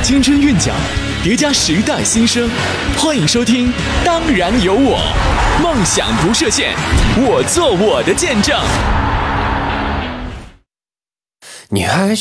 青春韵脚，叠加时代新生。欢迎收听《当然有我》，梦想不设限，我做我的见证。 你还